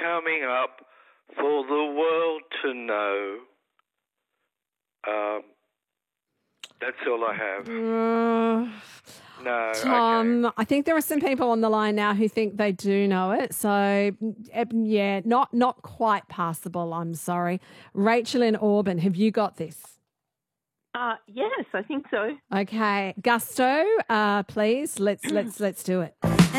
coming up for the world to know. That's all I have. No, Tom, okay. I think there are some people on the line now who think they do know it. So, yeah, not quite passable, I'm sorry. Rachel in Auburn, have you got this? Yes, I think so. Okay. Gusto, please, let's do it.